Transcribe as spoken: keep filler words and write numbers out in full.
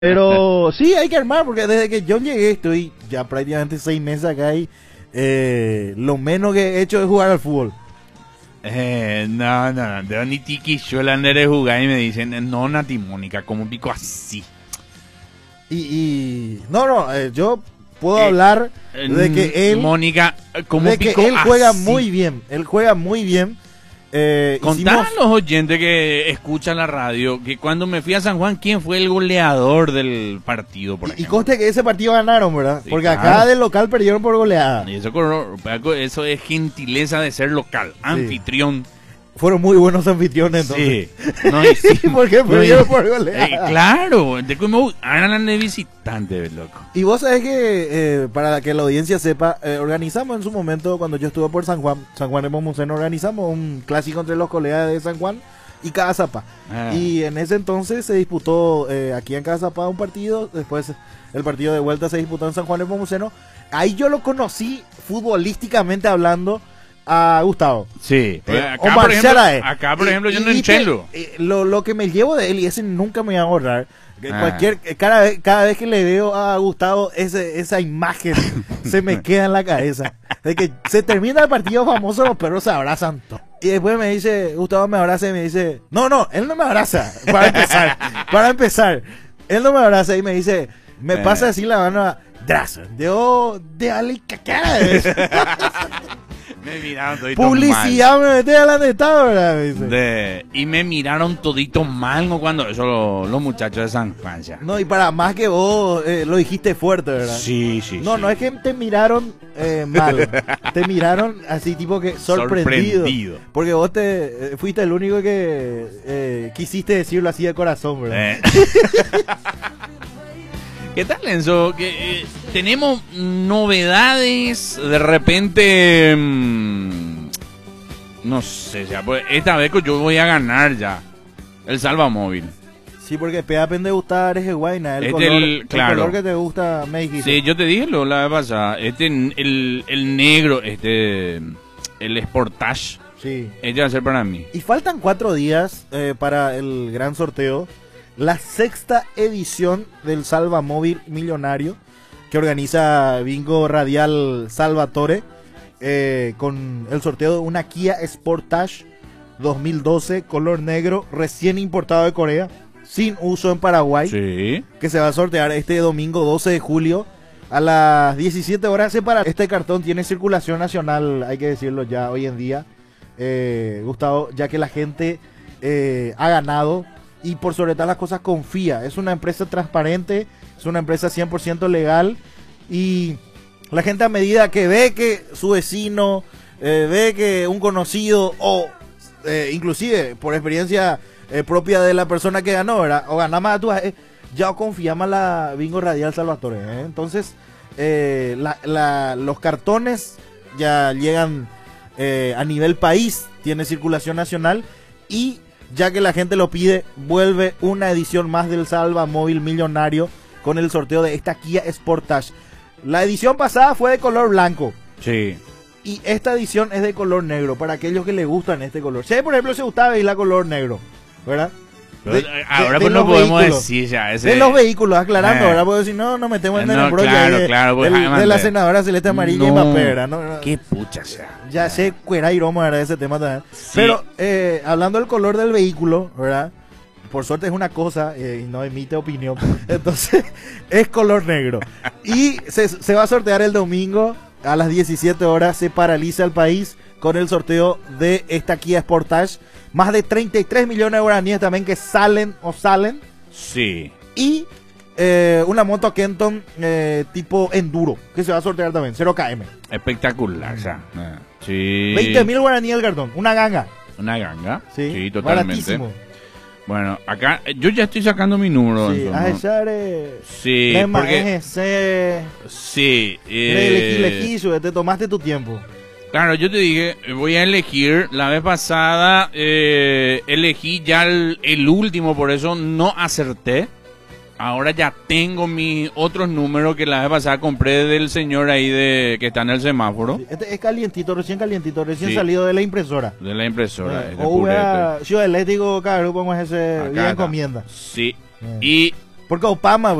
Pero sí, hay que armar, porque desde que yo llegué estoy ya prácticamente seis meses acá y eh, lo menos que he hecho es jugar al fútbol. Eh, no, no, no, de ni tiki yo la de jugar y me dicen, no, Nati Mónica, como pico así. Y, y no, no, eh, yo puedo Eh, hablar de que él, Mónica, como de que pico él juega así. muy bien, él juega muy bien. Eh, Contar hicimos- a los oyentes que escuchan la radio que cuando me fui a San Juan, ¿quién fue el goleador del partido? Por y, y ejemplo? conste que ese partido ganaron, ¿verdad? Sí, Porque claro. acá del local perdieron por goleada. Y eso, corro- eso es gentileza de ser local, anfitrión. Fueron muy buenos anfitriones entonces. Sí. No, y sí. Porque No, y- perdieron por goleada. Eh, claro, de cómo ganan de visitante, loco. Y vos sabés que, eh, para que la audiencia sepa, eh, organizamos en su momento, cuando yo estuve por San Juan, San Juan de Nepomuceno, organizamos un clásico entre los colegas de San Juan y Cazapá. Ah. Y en ese entonces se disputó eh, aquí en Cazapá un partido, después el partido de vuelta se disputó en San Juan de Nepomuceno. Ahí yo lo conocí futbolísticamente hablando a Gustavo. Sí, Eh, acá, Omar por ejemplo, Sharae. acá, por Y- ejemplo, yo y no viste, enchelo. eh, lo, lo que me llevo de él, y ese nunca me voy a ahorrar. que Ah. Cualquier, eh, cada, vez, cada vez que le veo a Gustavo, ese, esa imagen se me queda en la cabeza. De que se termina el partido famoso, los perros se abrazan todos. Y después me dice, Gustavo me abraza y me dice, no, no, él no me abraza. Para empezar, para empezar, él no me abraza y me dice, me Eh. pasa así la mano a Drazen. Yo, de Ali Cacada. Me miraron todito Publicidad me mete a la neta, ¿verdad? Me dice. mal. De- y me miraron todito mal, ¿no? Cuando eso lo- los muchachos de San Juan ya. No, y para más que vos eh, lo dijiste fuerte, ¿verdad? Sí, sí, No, sí. no es que te miraron eh, mal. Te miraron así tipo que sorprendido. Sorprendido. Porque vos te eh, fuiste el único que eh, quisiste decirlo así de corazón, ¿verdad? Eh. ¿Qué tal, Enzo? Que, eh, tenemos novedades de repente. mm, no sé, ya, pues, esta vez yo voy a ganar ya el Salvamóvil. Sí, porque pega pende gustar es guayna, el, Este color, el- el claro. color que te gusta, me dijiste. Sí, yo te dije lo la vez pasada. Este, el, el negro, este, el Sportage, Sí. este va a ser para mí. Y faltan cuatro días eh, para el gran sorteo. La sexta edición del Salvamóvil Millonario que organiza Bingo Radial Salvatore eh, con el sorteo de una Kia Sportage dos mil doce color negro recién importado de Corea sin uso en Paraguay, Sí. que se va a sortear este domingo doce de julio a las diecisiete horas. Para este cartón tiene circulación nacional, hay que decirlo ya hoy en día, eh, Gustavo, ya que la gente eh, ha ganado y por sobre todas las cosas confía. Es una empresa transparente, es una empresa cien por ciento legal y la gente, a medida que ve que su vecino, eh, ve que un conocido o eh, inclusive por experiencia eh, propia de la persona que ganó, ¿verdad? O gana más, tú, eh, ya confía más la Bingo Radial Salvatore, ¿eh? Entonces eh, la- la- los cartones ya llegan eh, a nivel país, tiene circulación nacional y ya que la gente lo pide, vuelve una edición más del Salvamóvil Millonario con el sorteo de esta Kia Sportage. La edición pasada fue de color blanco Sí. y esta edición es de color negro para aquellos que les gustan este color. Si por ejemplo se gustaba ir la color negro, ¿verdad? Pero, De- eh, de- ahora de pues no los podemos vehículos. decir ya. Ese, De los vehículos, aclarando, Eh. ¿verdad? Porque si no, nos metemos en No, el embrollo claro, ahí de, claro, pues, del- Jaime de la Andrés. senadora Celeste Amarilla y No, Mapé, ¿verdad? No, no, Qué pucha sea. ya sé, cuera y broma, ¿verdad? Ese tema también. Sí. Pero eh, hablando del color del vehículo, ¿verdad? Por suerte es una cosa eh, y no emite opinión. Entonces, es color negro. Y se, se va a sortear el domingo a las diecisiete horas. Se paraliza el país con el sorteo de esta Kia Sportage. Más de treinta y tres millones de guaraníes también que salen o salen. Sí. Y eh, una moto Kenton eh, tipo enduro que se va a sortear también, cero kilómetros. Espectacular, ya. Eh, Sí. veinte mil guaraníes el cartón, una ganga. Una ganga. Sí, Sí, totalmente. baratísimo. Bueno, acá eh, yo ya estoy sacando mi número. Sí, Enzo, a ¿no? echar eh, Sí, Lema, porque ese, sí, elegí, eh, elegí, sube, te tomaste tu tiempo. claro, yo te dije, voy a elegir. La vez pasada eh, elegí ya el, el último, por eso no acerté. Ahora ya tengo mis otros números que la vez pasada compré del señor ahí de que está en el semáforo. Sí, este es calientito, recién calientito, recién Sí. salido de la impresora. De la impresora. Eh, ese o purete. hubiera sido eléctrico, claro, como es ese Acá, bien acá. encomienda. Sí. Eh. Y Porque Obama